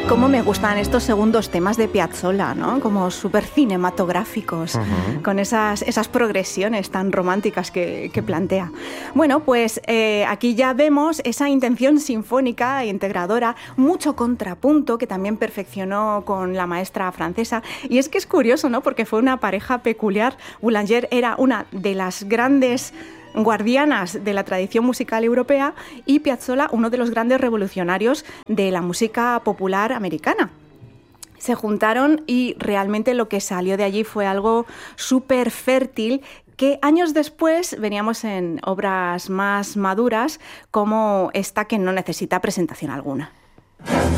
Cómo me gustan estos segundos temas de Piazzolla, ¿no? Como súper cinematográficos, con esas progresiones tan románticas que plantea. Bueno, pues aquí ya vemos esa intención sinfónica e integradora, mucho contrapunto, que también perfeccionó con la maestra francesa. Y es que es curioso, ¿no? Porque fue una pareja peculiar. Boulanger era una de las grandes guardianas de la tradición musical europea y Piazzolla uno de los grandes revolucionarios de la música popular americana. Se juntaron y realmente lo que salió de allí fue algo súper fértil que años después veníamos en obras más maduras como esta que no necesita presentación alguna.